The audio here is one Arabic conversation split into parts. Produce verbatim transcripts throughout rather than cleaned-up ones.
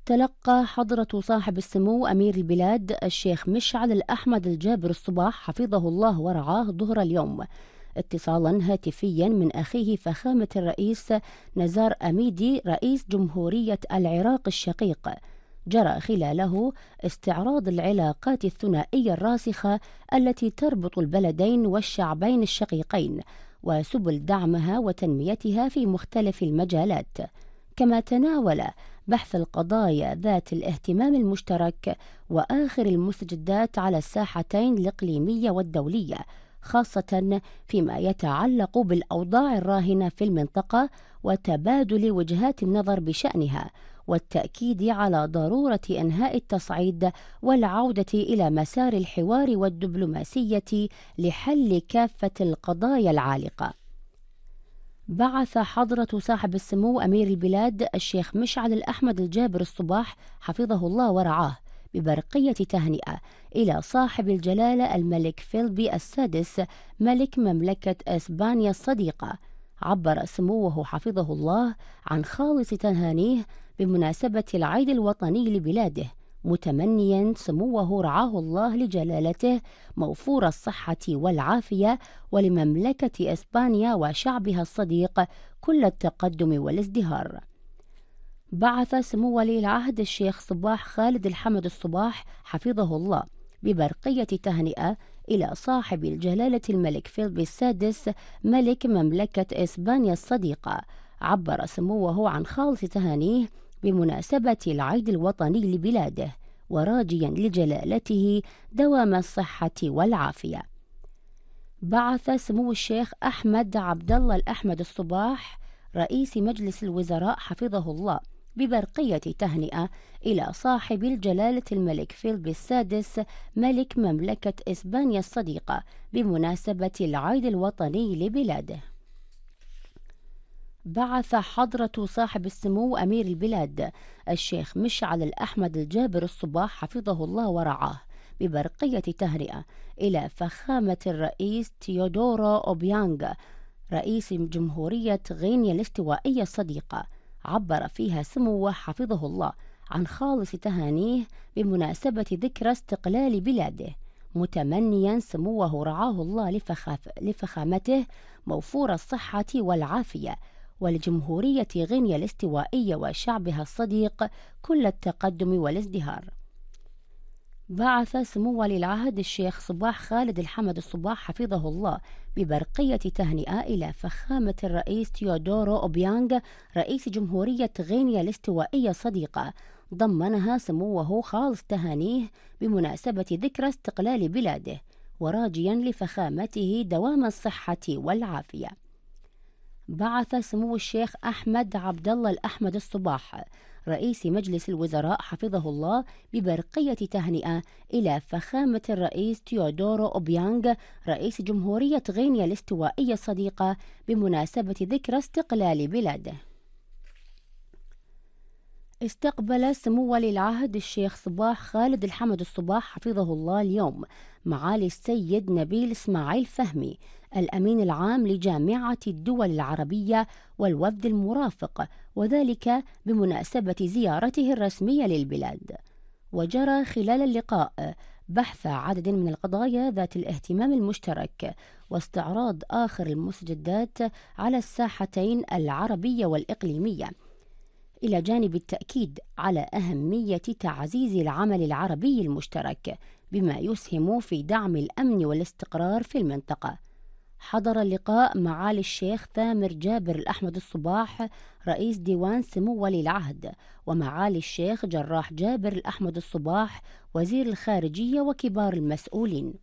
تلقى حضرة صاحب السمو أمير البلاد الشيخ مشعل الأحمد الجابر الصباح حفظه الله ورعاه ظهر اليوم اتصالا هاتفيا من أخيه فخامة الرئيس نزار أميدي رئيس جمهورية العراق الشقيق، جرى خلاله استعراض العلاقات الثنائية الراسخة التي تربط البلدين والشعبين الشقيقين وسبل دعمها وتنميتها في مختلف المجالات، كما تناول بحث القضايا ذات الاهتمام المشترك وآخر المستجدات على الساحتين الإقليمية والدولية، خاصة فيما يتعلق بالأوضاع الراهنة في المنطقة وتبادل وجهات النظر بشأنها، والتأكيد على ضرورة إنهاء التصعيد والعودة إلى مسار الحوار والدبلوماسية لحل كافة القضايا العالقة. بعث حضرة صاحب السمو أمير البلاد الشيخ مشعل الأحمد الجابر الصباح حفظه الله ورعاه ببرقية تهنئة إلى صاحب الجلالة الملك فيلبي السادس ملك مملكة إسبانيا الصديقة. عبر سموه حفظه الله عن خالص تهانيه بمناسبة العيد الوطني لبلاده، متمنيا سموه رعاه الله لجلالته موفور الصحة والعافية ولمملكة إسبانيا وشعبها الصديق كل التقدم والازدهار. بعث سمو ولي العهد الشيخ صباح خالد الحمد الصباح حفظه الله ببرقية تهنئة إلى صاحب الجلالة الملك فيلبي السادس ملك مملكة إسبانيا الصديقة. عبر سموه عن خالص تهانيه بمناسبة العيد الوطني لبلاده، وراجيا لجلالته دوام الصحة والعافية. بعث سمو الشيخ أحمد عبد الله الأحمد الصباح رئيس مجلس الوزراء حفظه الله ببرقية تهنئة إلى صاحب الجلالة الملك فيلبي السادس ملك مملكة إسبانيا الصديقة بمناسبة العيد الوطني لبلاده. بعث حضرة صاحب السمو أمير البلاد الشيخ مشعل الأحمد الجابر الصباح حفظه الله ورعاه ببرقية تهنئة إلى فخامة الرئيس تيودورو أوبيانغ رئيس جمهورية غينيا الاستوائية الصديقة. عبر فيها سموه حفظه الله عن خالص تهانيه بمناسبة ذكرى استقلال بلاده، متمنيا سموه رعاه الله لفخاف لفخامته موفور الصحة والعافية ولجمهورية غينيا الاستوائية وشعبها الصديق كل التقدم والازدهار. بعث سمو ولي العهد الشيخ صباح خالد الحمد الصباح حفظه الله ببرقية تهنئة إلى فخامة الرئيس تيودورو أوبيانغ رئيس جمهورية غينيا الاستوائية الصديقة، ضمنها سموه خالص تهانيه بمناسبة ذكرى استقلال بلاده، وراجيا لفخامته دوام الصحة والعافية. بعث سمو الشيخ أحمد عبد الله الأحمد الصباح رئيس مجلس الوزراء حفظه الله ببرقية تهنئة إلى فخامة الرئيس تيودورو أوبيانغ رئيس جمهورية غينيا الاستوائية الصديقة بمناسبة ذكرى استقلال بلاده. استقبل سمو ولي العهد الشيخ صباح خالد الحمد الصباح حفظه الله اليوم معالي السيد نبيل إسماعيل فهمي الأمين العام لجامعة الدول العربية والوفد المرافق، وذلك بمناسبة زيارته الرسمية للبلاد. وجرى خلال اللقاء بحث عدد من القضايا ذات الاهتمام المشترك واستعراض آخر المستجدات على الساحتين العربية والإقليمية، إلى جانب التأكيد على أهمية تعزيز العمل العربي المشترك بما يسهم في دعم الأمن والاستقرار في المنطقة. حضر اللقاء معالي الشيخ ثامر جابر الأحمد الصباح رئيس ديوان سمو ولي العهد، ومعالي الشيخ جراح جابر الأحمد الصباح وزير الخارجية وكبار المسؤولين.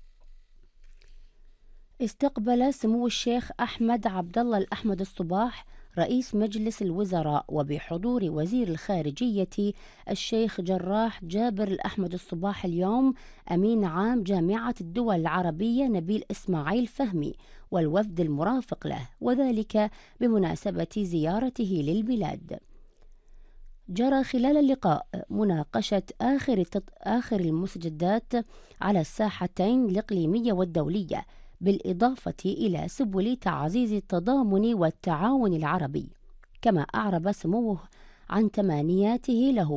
استقبل سمو الشيخ أحمد عبد الله الأحمد الصباح رئيس مجلس الوزراء وبحضور وزير الخارجية الشيخ جراح جابر الأحمد الصباح اليوم أمين عام جامعة الدول العربية نبيل إسماعيل فهمي والوفد المرافق له، وذلك بمناسبة زيارته للبلاد. جرى خلال اللقاء مناقشة آخر, آخر المستجدات على الساحتين الإقليمية والدولية، بالإضافة إلى سبل تعزيز التضامن والتعاون العربي، كما أعرب سموه عن تمنياته له